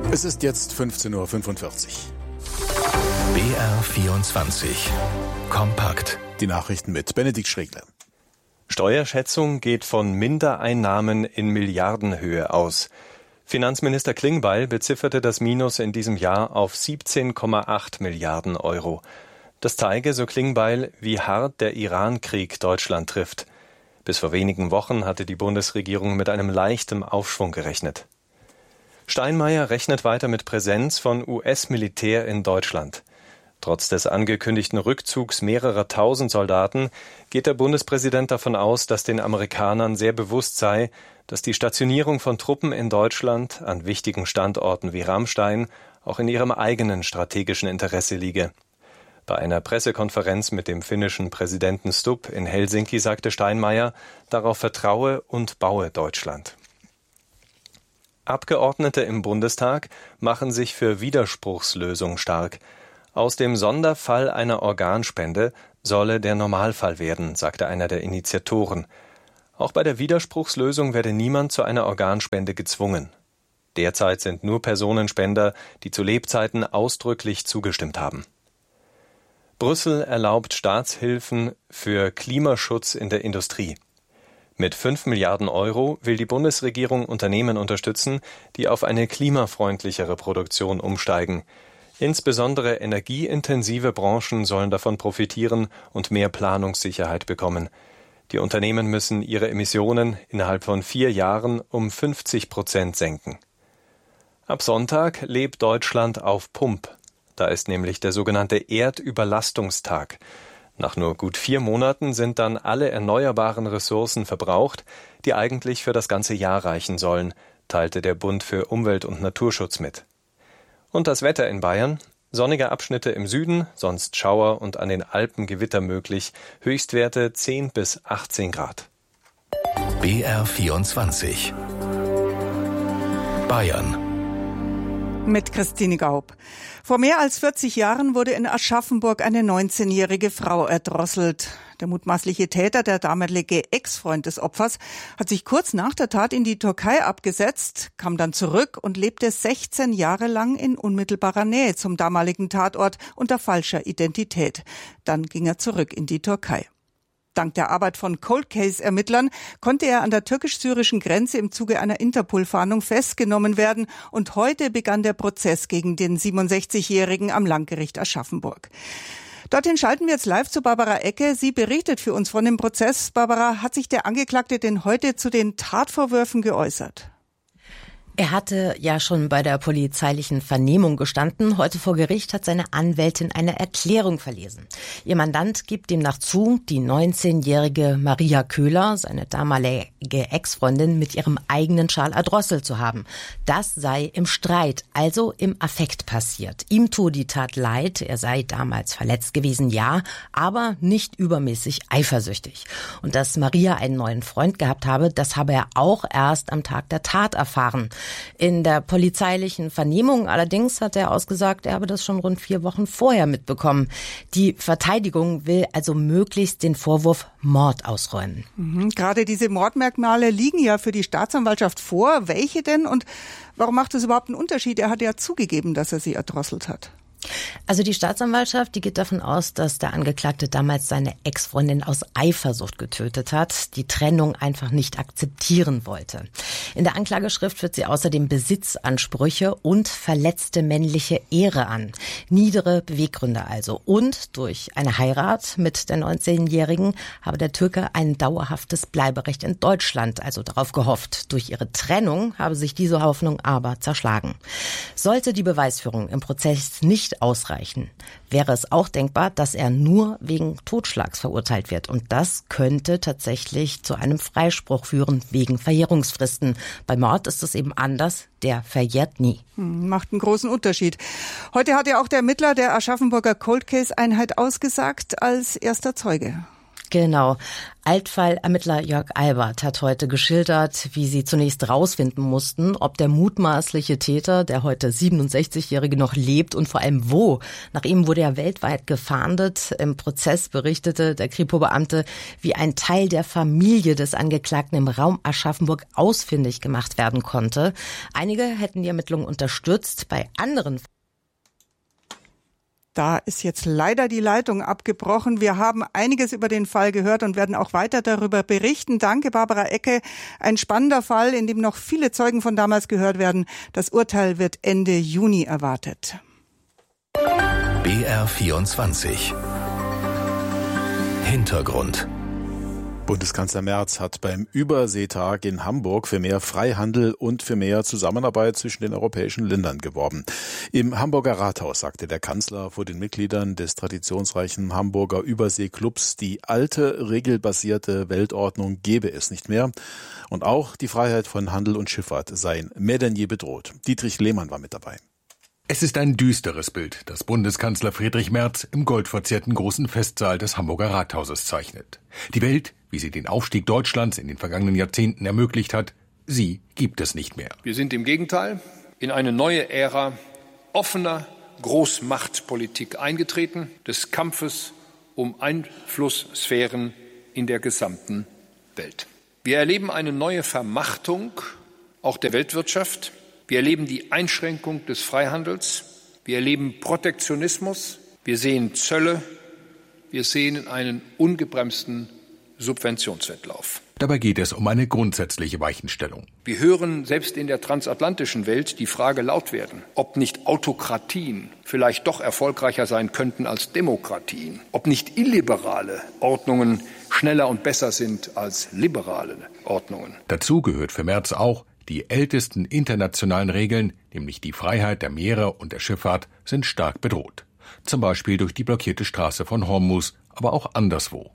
Es ist jetzt 15:45 Uhr. BR24 Kompakt. Die Nachrichten mit Benedikt Schregler. Steuerschätzung geht von Mindereinnahmen in Milliardenhöhe aus. Finanzminister Klingbeil bezifferte das Minus in diesem Jahr auf 17,8 Milliarden Euro. Das zeige, so Klingbeil, wie hart der Iran-Krieg Deutschland trifft. Bis vor wenigen Wochen hatte die Bundesregierung mit einem leichten Aufschwung gerechnet. Steinmeier rechnet weiter mit Präsenz von US-Militär in Deutschland. Trotz des angekündigten Rückzugs mehrerer tausend Soldaten geht der Bundespräsident davon aus, dass den Amerikanern sehr bewusst sei, dass die Stationierung von Truppen in Deutschland an wichtigen Standorten wie Ramstein auch in ihrem eigenen strategischen Interesse liege. Bei einer Pressekonferenz mit dem finnischen Präsidenten Stubb in Helsinki sagte Steinmeier, darauf vertraue und baue Deutschland. Abgeordnete im Bundestag machen sich für Widerspruchslösung stark. Aus dem Sonderfall einer Organspende solle der Normalfall werden, sagte einer der Initiatoren. Auch bei der Widerspruchslösung werde niemand zu einer Organspende gezwungen. Derzeit sind nur Personenspender, die zu Lebzeiten ausdrücklich zugestimmt haben. Brüssel erlaubt Staatshilfen für Klimaschutz in der Industrie. Mit 5 Milliarden Euro will die Bundesregierung Unternehmen unterstützen, die auf eine klimafreundlichere Produktion umsteigen. Insbesondere energieintensive Branchen sollen davon profitieren und mehr Planungssicherheit bekommen. Die Unternehmen müssen ihre Emissionen innerhalb von 4 Jahren um 50% senken. Ab Sonntag lebt Deutschland auf Pump. Da ist nämlich der sogenannte Erdüberlastungstag. Nach nur gut 4 Monaten sind dann alle erneuerbaren Ressourcen verbraucht, die eigentlich für das ganze Jahr reichen sollen, teilte der Bund für Umwelt und Naturschutz mit. Und das Wetter in Bayern? Sonnige Abschnitte im Süden, sonst Schauer und an den Alpen Gewitter möglich. Höchstwerte 10 bis 18 Grad. BR24 Bayern. Mit Christine Gaub. Vor mehr als 40 Jahren wurde in Aschaffenburg eine 19-jährige Frau erdrosselt. Der mutmaßliche Täter, der damalige Ex-Freund des Opfers, hat sich kurz nach der Tat in die Türkei abgesetzt, kam dann zurück und lebte 16 Jahre lang in unmittelbarer Nähe zum damaligen Tatort unter falscher Identität. Dann ging er zurück in die Türkei. Dank der Arbeit von Cold-Case-Ermittlern konnte er an der türkisch-syrischen Grenze im Zuge einer Interpol-Fahndung festgenommen werden. Und heute begann der Prozess gegen den 67-Jährigen am Landgericht Aschaffenburg. Dorthin schalten wir jetzt live zu Barbara Ecke. Sie berichtet für uns von dem Prozess. Barbara, hat sich der Angeklagte denn heute zu den Tatvorwürfen geäußert? Er hatte ja schon bei der polizeilichen Vernehmung gestanden. Heute vor Gericht hat seine Anwältin eine Erklärung verlesen. Ihr Mandant gibt demnach zu, die 19-jährige Maria Köhler, seine damalige Ex-Freundin, mit ihrem eigenen Schal erdrosselt zu haben. Das sei im Streit, also im Affekt passiert. Ihm tue die Tat leid, er sei damals verletzt gewesen, ja, aber nicht übermäßig eifersüchtig. Und dass Maria einen neuen Freund gehabt habe, das habe er auch erst am Tag der Tat erfahren. In der polizeilichen Vernehmung allerdings hat er ausgesagt, er habe das schon rund 4 Wochen vorher mitbekommen. Die Verteidigung will also möglichst den Vorwurf Mord ausräumen. Gerade diese Mordmerkmale liegen ja für die Staatsanwaltschaft vor. Welche denn? Und warum macht es überhaupt einen Unterschied? Er hat ja zugegeben, dass er sie erdrosselt hat. Also die Staatsanwaltschaft, die geht davon aus, dass der Angeklagte damals seine Ex-Freundin aus Eifersucht getötet hat, die Trennung einfach nicht akzeptieren wollte. In der Anklageschrift führt sie außerdem Besitzansprüche und verletzte männliche Ehre an. Niedere Beweggründe also. Und durch eine Heirat mit der 19-Jährigen habe der Türke ein dauerhaftes Bleiberecht in Deutschland, also darauf gehofft. Durch ihre Trennung habe sich diese Hoffnung aber zerschlagen. Sollte die Beweisführung im Prozess nicht ausreichen, wäre es auch denkbar, dass er nur wegen Totschlags verurteilt wird. Und das könnte tatsächlich zu einem Freispruch führen wegen Verjährungsfristen. Bei Mord ist es eben anders, der verjährt nie. Macht einen großen Unterschied. Heute hat ja auch der Ermittler der Aschaffenburger Cold Case Einheit ausgesagt als erster Zeuge. Genau. Altfallermittler Jörg Albert hat heute geschildert, wie sie zunächst rausfinden mussten, ob der mutmaßliche Täter, der heute 67-Jährige, noch lebt und vor allem wo. Nach ihm wurde er weltweit gefahndet. Im Prozess berichtete der Kripo-Beamte, wie ein Teil der Familie des Angeklagten im Raum Aschaffenburg ausfindig gemacht werden konnte. Einige hätten die Ermittlungen unterstützt, bei anderen Da ist jetzt leider die Leitung abgebrochen. Wir haben einiges über den Fall gehört und werden auch weiter darüber berichten. Danke, Barbara Ecke. Ein spannender Fall, in dem noch viele Zeugen von damals gehört werden. Das Urteil wird Ende Juni erwartet. BR24 Hintergrund. Bundeskanzler Merz hat beim Überseetag in Hamburg für mehr Freihandel und für mehr Zusammenarbeit zwischen den europäischen Ländern geworben. Im Hamburger Rathaus sagte der Kanzler vor den Mitgliedern des traditionsreichen Hamburger Überseeklubs, die alte, regelbasierte Weltordnung gebe es nicht mehr. Und auch die Freiheit von Handel und Schifffahrt seien mehr denn je bedroht. Dietrich Lehmann war mit dabei. Es ist ein düsteres Bild, das Bundeskanzler Friedrich Merz im goldverzierten großen Festsaal des Hamburger Rathauses zeichnet. Die Welt, wie sie den Aufstieg Deutschlands in den vergangenen Jahrzehnten ermöglicht hat, sie gibt es nicht mehr. Wir sind im Gegenteil in eine neue Ära offener Großmachtpolitik eingetreten, des Kampfes um Einflusssphären in der gesamten Welt. Wir erleben eine neue Vermachtung auch der Weltwirtschaft. Wir erleben die Einschränkung des Freihandels. Wir erleben Protektionismus. Wir sehen Zölle. Wir sehen einen ungebremsten Subventionswettlauf. Dabei geht es um eine grundsätzliche Weichenstellung. Wir hören selbst in der transatlantischen Welt die Frage laut werden, ob nicht Autokratien vielleicht doch erfolgreicher sein könnten als Demokratien, ob nicht illiberale Ordnungen schneller und besser sind als liberale Ordnungen. Dazu gehört für Merz auch, die ältesten internationalen Regeln, nämlich die Freiheit der Meere und der Schifffahrt, sind stark bedroht. Zum Beispiel durch die blockierte Straße von Hormuz, aber auch anderswo.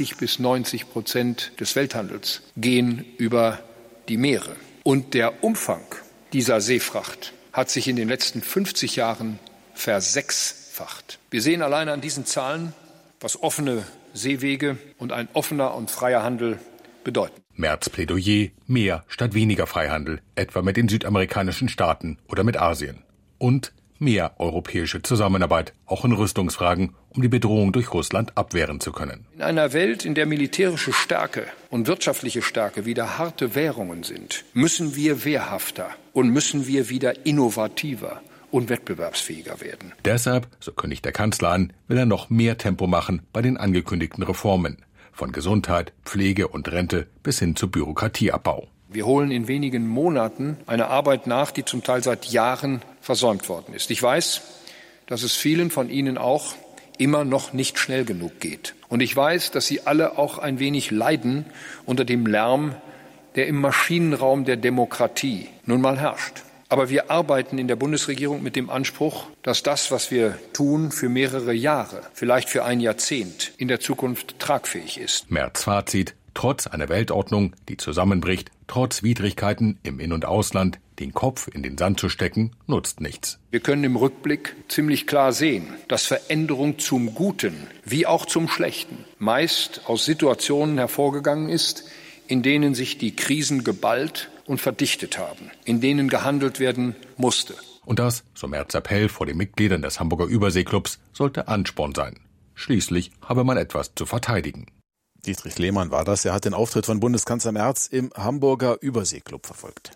80-90% des Welthandels gehen über die Meere. Und der Umfang dieser Seefracht hat sich in den letzten 50 Jahren versechsfacht. Wir sehen alleine an diesen Zahlen, was offene Seewege und ein offener und freier Handel bedeuten. Merz Plädoyer, mehr statt weniger Freihandel, etwa mit den südamerikanischen Staaten oder mit Asien. Und mehr europäische Zusammenarbeit, auch in Rüstungsfragen, um die Bedrohung durch Russland abwehren zu können. In einer Welt, in der militärische Stärke und wirtschaftliche Stärke wieder harte Währungen sind, müssen wir wehrhafter und müssen wir wieder innovativer und wettbewerbsfähiger werden. Deshalb, so kündigt der Kanzler an, will er noch mehr Tempo machen bei den angekündigten Reformen. Von Gesundheit, Pflege und Rente bis hin zu Bürokratieabbau. Wir holen in wenigen Monaten eine Arbeit nach, die zum Teil seit Jahren versäumt worden ist. Ich weiß, dass es vielen von Ihnen auch immer noch nicht schnell genug geht. Und ich weiß, dass Sie alle auch ein wenig leiden unter dem Lärm, der im Maschinenraum der Demokratie nun mal herrscht. Aber wir arbeiten in der Bundesregierung mit dem Anspruch, dass das, was wir tun, für mehrere Jahre, vielleicht für ein Jahrzehnt in der Zukunft tragfähig ist. Merz Fazit: Trotz einer Weltordnung, die zusammenbricht, trotz Widrigkeiten im In- und Ausland, den Kopf in den Sand zu stecken, nutzt nichts. Wir können im Rückblick ziemlich klar sehen, dass Veränderung zum Guten wie auch zum Schlechten meist aus Situationen hervorgegangen ist, in denen sich die Krisen geballt und verdichtet haben, in denen gehandelt werden musste. Und das, so Merz Appell vor den Mitgliedern des Hamburger Überseeklubs, sollte Ansporn sein. Schließlich habe man etwas zu verteidigen. Dietrich Lehmann war das. Er hat den Auftritt von Bundeskanzler Merz im Hamburger Überseeklub verfolgt.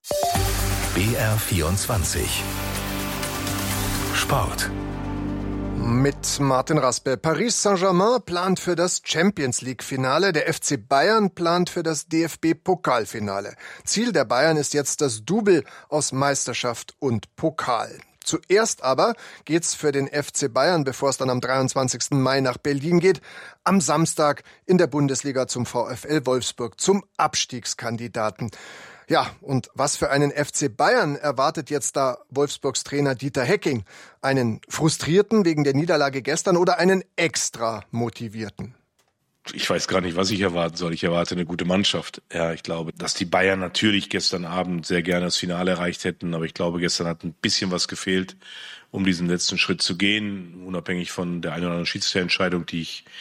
BR24 Sport. Mit Martin Raspe. Paris Saint-Germain plant für das Champions-League-Finale. Der FC Bayern plant für das DFB-Pokalfinale. Ziel der Bayern ist jetzt das Double aus Meisterschaft und Pokal. Zuerst aber geht's für den FC Bayern, bevor es dann am 23. Mai nach Berlin geht, am Samstag in der Bundesliga zum VfL Wolfsburg, zum Abstiegskandidaten. Ja, und was für einen FC Bayern erwartet jetzt da Wolfsburgs Trainer Dieter Hecking? Einen frustrierten wegen der Niederlage gestern oder einen extra motivierten? Ich weiß gar nicht, was ich erwarten soll. Ich erwarte eine gute Mannschaft. Ja, ich glaube, dass die Bayern natürlich gestern Abend sehr gerne das Finale erreicht hätten. Aber ich glaube, gestern hat ein bisschen was gefehlt, um diesen letzten Schritt zu gehen. Unabhängig von der einen oder anderen Schiedsrichterentscheidung, die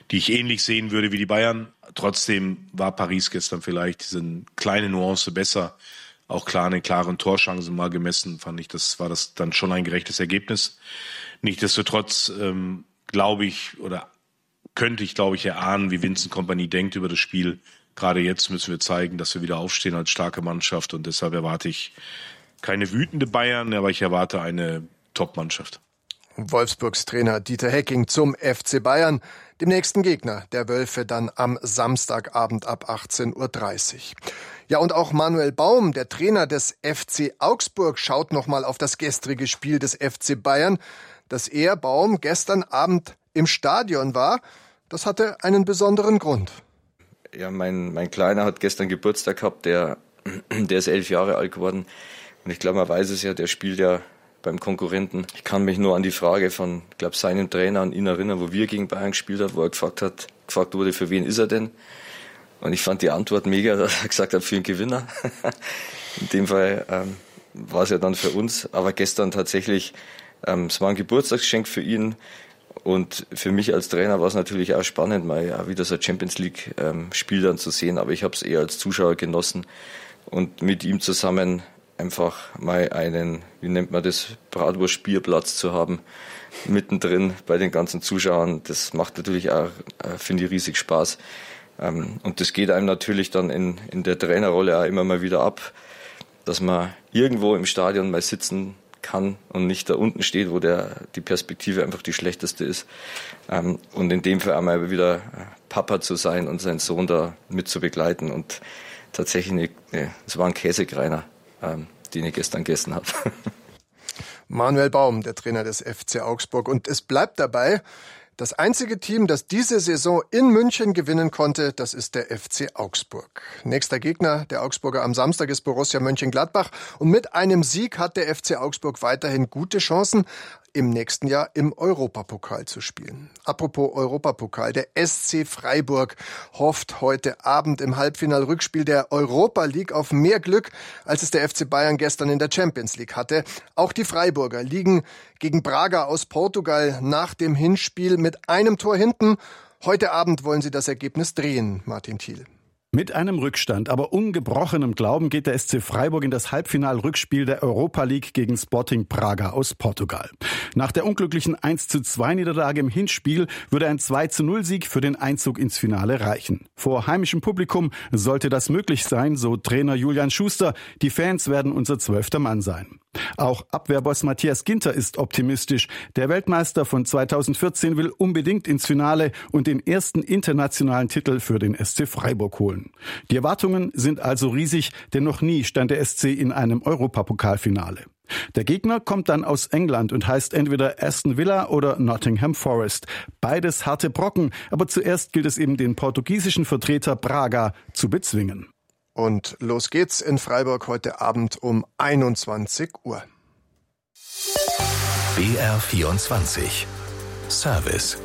die ich ähnlich sehen würde wie die Bayern. Trotzdem war Paris gestern vielleicht diese kleine Nuance besser. Auch klar an den klaren Torchancen mal gemessen, fand ich, war das dann schon ein gerechtes Ergebnis. Nichtsdestotrotz glaube ich, oder könnte ich, glaube ich, erahnen, wie Vincent Kompany denkt über das Spiel. Gerade jetzt müssen wir zeigen, dass wir wieder aufstehen als starke Mannschaft und deshalb erwarte ich keine wütende Bayern, aber ich erwarte eine Top-Mannschaft. Wolfsburgs Trainer Dieter Hecking zum FC Bayern, dem nächsten Gegner der Wölfe dann am Samstagabend ab 18:30 Uhr. Ja, und auch Manuel Baum, der Trainer des FC Augsburg, schaut nochmal auf das gestrige Spiel des FC Bayern. Dass er, Baum, gestern Abend im Stadion war, das hatte einen besonderen Grund. Ja, mein Kleiner hat gestern Geburtstag gehabt, der ist 11 Jahre alt geworden. Und ich glaube, man weiß es ja, der spielt ja beim Konkurrenten. Ich kann mich nur an die Frage von, ich glaube, seinem Trainer an ihn erinnern, wo wir gegen Bayern gespielt haben, wo er gefragt wurde, für wen ist er denn? Und ich fand die Antwort mega, dass er gesagt hat, für einen Gewinner. In dem Fall war es ja dann für uns. Aber gestern tatsächlich, es war ein Geburtstagsgeschenk für ihn. Und für mich als Trainer war es natürlich auch spannend, mal ja, wieder so ein Champions-League-Spiel dann zu sehen. Aber ich habe es eher als Zuschauer genossen. Und mit ihm zusammen einfach mal einen, wie nennt man das, Bratwurst-Bierplatz zu haben, mittendrin bei den ganzen Zuschauern. Das macht natürlich auch, finde ich, riesig Spaß. Und das geht einem natürlich dann in der Trainerrolle auch immer mal wieder ab, dass man irgendwo im Stadion mal sitzen kann und nicht da unten steht, wo die Perspektive einfach die schlechteste ist. Und in dem Fall einmal wieder Papa zu sein und seinen Sohn da mit zu begleiten. Und tatsächlich, es war ein Käsekreiner, den ich gestern gegessen habe. Manuel Baum, der Trainer des FC Augsburg. Und es bleibt dabei, das einzige Team, das diese Saison in München gewinnen konnte, das ist der FC Augsburg. Nächster Gegner der Augsburger am Samstag ist Borussia Mönchengladbach. Und mit einem Sieg hat der FC Augsburg weiterhin gute Chancen, im nächsten Jahr im Europapokal zu spielen. Apropos Europapokal, der SC Freiburg hofft heute Abend im Halbfinal-Rückspiel der Europa League auf mehr Glück, als es der FC Bayern gestern in der Champions League hatte. Auch die Freiburger liegen gegen Braga aus Portugal nach dem Hinspiel mit einem Tor hinten. Heute Abend wollen sie das Ergebnis drehen, Martin Thiel. Mit einem Rückstand, aber ungebrochenem Glauben geht der SC Freiburg in das Halbfinal-Rückspiel der Europa League gegen Sporting Braga aus Portugal. Nach der unglücklichen 1:2-Niederlage im Hinspiel würde ein 2:0-Sieg für den Einzug ins Finale reichen. Vor heimischem Publikum sollte das möglich sein, so Trainer Julian Schuster. Die Fans werden unser 12. Mann sein. Auch Abwehrboss Matthias Ginter ist optimistisch. Der Weltmeister von 2014 will unbedingt ins Finale und den ersten internationalen Titel für den SC Freiburg holen. Die Erwartungen sind also riesig, denn noch nie stand der SC in einem Europapokalfinale. Der Gegner kommt dann aus England und heißt entweder Aston Villa oder Nottingham Forest. Beides harte Brocken, aber zuerst gilt es eben den portugiesischen Vertreter Braga zu bezwingen. Und los geht's in Freiburg heute Abend um 21 Uhr. BR24 Service.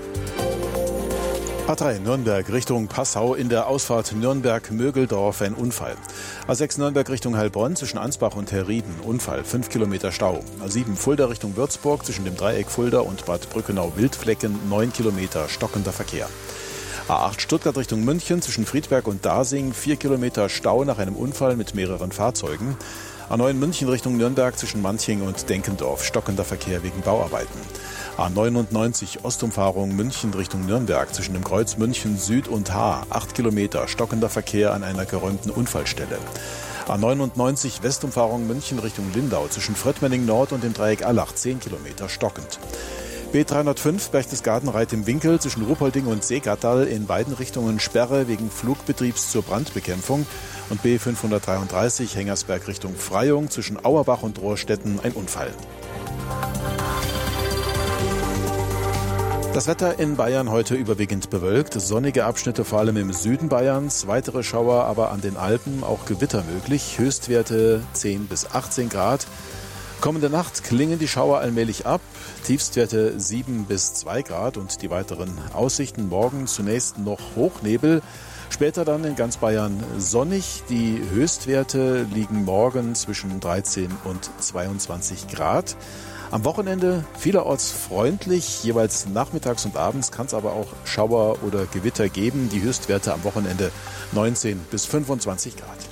A3 Nürnberg Richtung Passau in der Ausfahrt Nürnberg-Mögeldorf ein Unfall. A6 Nürnberg Richtung Heilbronn zwischen Ansbach und Herrieden Unfall, 5 Kilometer Stau. A7 Fulda Richtung Würzburg zwischen dem Dreieck Fulda und Bad Brückenau-Wildflecken 9 Kilometer stockender Verkehr. A8 Stuttgart Richtung München zwischen Friedberg und Dasing 4 Kilometer Stau nach einem Unfall mit mehreren Fahrzeugen. A9 München Richtung Nürnberg zwischen Manching und Denkendorf stockender Verkehr wegen Bauarbeiten. A99 Ostumfahrung München Richtung Nürnberg zwischen dem Kreuz München Süd und Haar 8 Kilometer stockender Verkehr an einer geräumten Unfallstelle. A99 Westumfahrung München Richtung Lindau zwischen Fröttmenning Nord und dem Dreieck Allach 10 Kilometer stockend. B305 Berchtesgaden-Reit im Winkel zwischen Ruppolding und Seegattal in beiden Richtungen Sperre wegen Flugbetriebs zur Brandbekämpfung und B533 Hengersberg Richtung Freyung zwischen Auerbach und Rohrstetten ein Unfall. Das Wetter in Bayern heute überwiegend bewölkt, sonnige Abschnitte vor allem im Süden Bayerns, weitere Schauer aber an den Alpen, auch Gewitter möglich, Höchstwerte 10 bis 18 Grad. Kommende Nacht klingen die Schauer allmählich ab, Tiefstwerte 7 bis 2 Grad und die weiteren Aussichten morgen zunächst noch Hochnebel, später dann in ganz Bayern sonnig. Die Höchstwerte liegen morgen zwischen 13 und 22 Grad. Am Wochenende vielerorts freundlich, jeweils nachmittags und abends kann es aber auch Schauer oder Gewitter geben. Die Höchstwerte am Wochenende 19 bis 25 Grad.